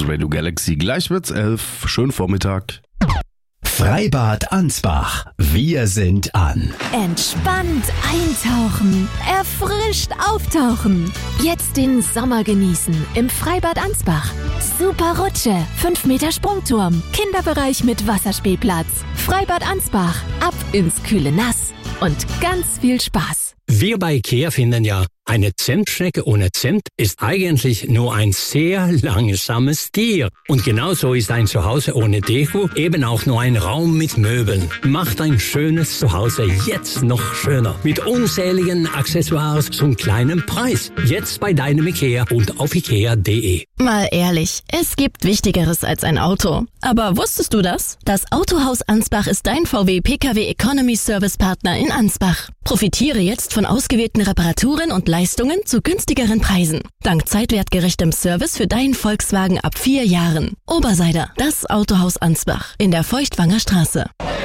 ist Radio Galaxy. Gleich wird's 11. Schönen Vormittag. Freibad Ansbach. Wir sind an. Entspannt eintauchen, erfrischt auftauchen. Jetzt den Sommer genießen im Freibad Ansbach. Super Rutsche, 5 Meter Sprungturm, Kinderbereich mit Wasserspielplatz. Freibad Ansbach, ab ins kühle Nass und ganz viel Spaß. Wir bei IKEA finden ja, eine Zimtschnecke ohne Zimt ist eigentlich nur ein sehr langsames Tier. Und genauso ist ein Zuhause ohne Deko eben auch nur ein Raum mit Möbeln. Macht ein schönes Zuhause jetzt noch schöner. Mit unzähligen Accessoires zum kleinen Preis. Jetzt bei deinem IKEA und auf ikea.de. Mal ehrlich, es gibt Wichtigeres als ein Auto. Aber wusstest du das? Das Autohaus Ansbach ist dein VW Pkw Economy Service Partner in Ansbach. Profitiere jetzt von ausgewählten Reparaturen und Leistungen zu günstigeren Preisen. Dank zeitwertgerechtem Service für deinen Volkswagen ab 4 Jahren. Oberseider, das Autohaus Ansbach in der Feuchtwanger Straße.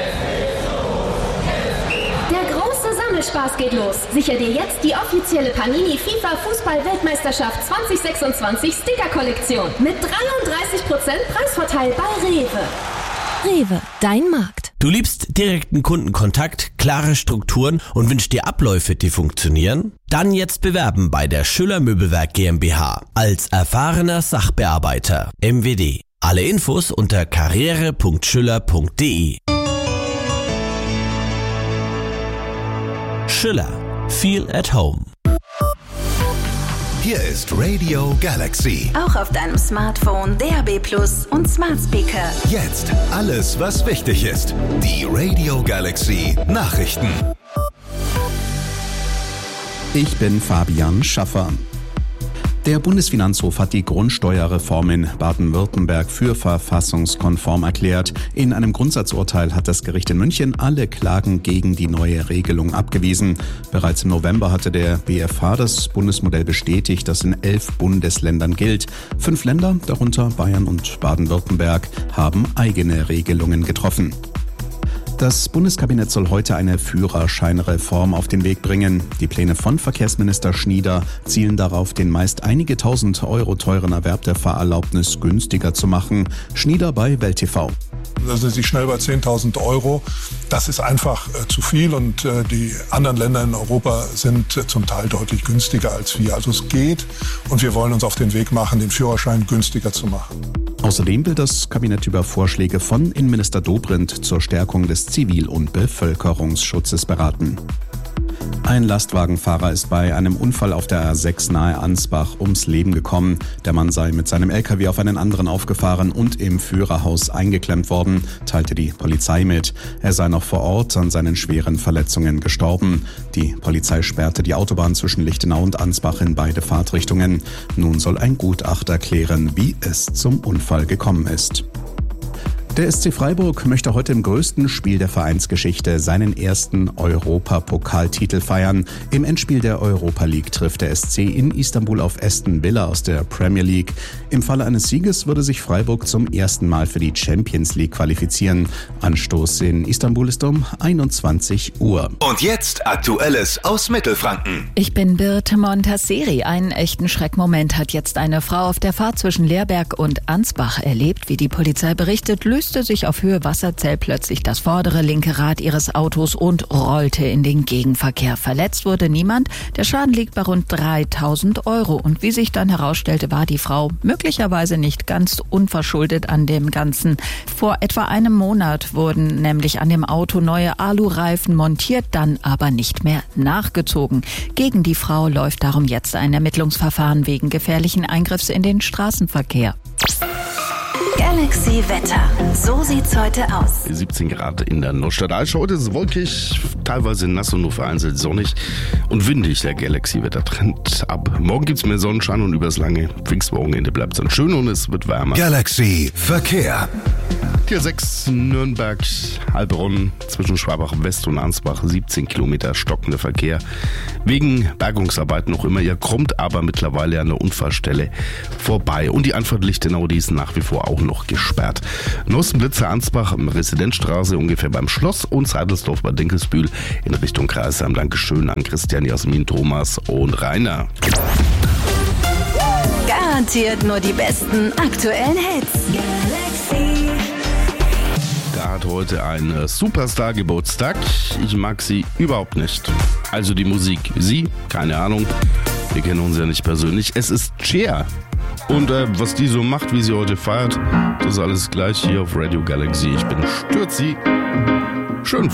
Der große Sammelspaß geht los. Sicher dir jetzt die offizielle Panini FIFA Fußball-Weltmeisterschaft 2026 Sticker-Kollektion mit 33% Preisvorteil bei Rewe. Rewe, dein Markt. Du liebst direkten Kundenkontakt, klare Strukturen und wünschst dir Abläufe, die funktionieren? Dann jetzt bewerben bei der Schüller Möbelwerk GmbH als erfahrener Sachbearbeiter MWD. Alle Infos unter karriere.schüller.de. Schüller. Feel at home. Hier ist Radio Galaxy. Auch auf deinem Smartphone, DAB+ und Smart Speaker. Jetzt alles, was wichtig ist. Die Radio Galaxy Nachrichten. Ich bin Fabian Schaffer. Der Bundesfinanzhof hat die Grundsteuerreform in Baden-Württemberg für verfassungskonform erklärt. In einem Grundsatzurteil hat das Gericht in München alle Klagen gegen die neue Regelung abgewiesen. Bereits im November hatte der BfH das Bundesmodell bestätigt, das in 11 Bundesländern gilt. 5 Länder, darunter Bayern und Baden-Württemberg, haben eigene Regelungen getroffen. Das Bundeskabinett soll heute eine Führerscheinreform auf den Weg bringen. Die Pläne von Verkehrsminister Schnieder zielen darauf, den meist einige tausend Euro teuren Erwerb der Fahrerlaubnis günstiger zu machen. Schnieder bei Welt TV. Da sind sie schnell bei 10.000 Euro. Das ist einfach zu viel und die anderen Länder in Europa sind zum Teil deutlich günstiger als wir. Also es geht und wir wollen uns auf den Weg machen, den Führerschein günstiger zu machen. Außerdem will das Kabinett über Vorschläge von Innenminister Dobrindt zur Stärkung des Zivil- und Bevölkerungsschutzes beraten. Ein Lastwagenfahrer ist bei einem Unfall auf der A6 nahe Ansbach ums Leben gekommen. Der Mann sei mit seinem LKW auf einen anderen aufgefahren und im Führerhaus eingeklemmt worden, teilte die Polizei mit. Er sei noch vor Ort an seinen schweren Verletzungen gestorben. Die Polizei sperrte die Autobahn zwischen Lichtenau und Ansbach in beide Fahrtrichtungen. Nun soll ein Gutachter klären, wie es zum Unfall gekommen ist. Der SC Freiburg möchte heute im größten Spiel der Vereinsgeschichte seinen ersten Europapokaltitel feiern. Im Endspiel der Europa League trifft der SC in Istanbul auf Aston Villa aus der Premier League. Im Falle eines Sieges würde sich Freiburg zum ersten Mal für die Champions League qualifizieren. Anstoß in Istanbul ist um 21 Uhr. Und jetzt Aktuelles aus Mittelfranken. Ich bin Birte Montasseri. Einen echten Schreckmoment hat jetzt eine Frau auf der Fahrt zwischen Leerberg und Ansbach erlebt. Wie die Polizei berichtet, löste sich auf Höhe Wasserzell plötzlich das vordere linke Rad ihres Autos und rollte in den Gegenverkehr. Verletzt wurde niemand. Der Schaden liegt bei rund 3.000 Euro. Und wie sich dann herausstellte, war die Frau möglicherweise nicht ganz unverschuldet an dem Ganzen. Vor etwa einem Monat wurden nämlich an dem Auto neue Alureifen montiert, dann aber nicht mehr nachgezogen. Gegen die Frau läuft darum jetzt ein Ermittlungsverfahren wegen gefährlichen Eingriffs in den Straßenverkehr. Galaxy Wetter. So sieht's heute aus. 17 Grad in der Nordstadt Altschau. Heute ist es wolkig, teilweise nass und nur vereinzelt sonnig und windig. Der Galaxy-Wetter trennt ab. Morgen gibt's mehr Sonnenschein und übers lange Pfingstwochenende bleibt's dann schön und es wird wärmer. Galaxy Verkehr. Tier 6 Nürnberg, Heilbronn zwischen Schwabach West und Ansbach 17 Kilometer stockender Verkehr. Wegen Bergungsarbeiten noch immer. Ihr kommt aber mittlerweile an der Unfallstelle vorbei. Und die Anfahrt Lichtenau, die ist nach wie vor auch noch gesperrt. Neustenblitzer Ansbach, Residenzstraße ungefähr beim Schloss und Seidelsdorf bei Dinkelsbühl in Richtung Kreisheim. Dankeschön an Christian, Jasmin, Thomas und Rainer. Garantiert nur die besten aktuellen Hits. Galaxy. Da hat heute ein Superstar Geburtstag. Ich mag sie überhaupt nicht. Also die Musik. Sie? Keine Ahnung. Wir kennen uns ja nicht persönlich. Es ist Cher. Und was die so macht, wie sie heute feiert, das ist alles gleich hier auf Radio Galaxy. Ich bin Stürzi. Schön.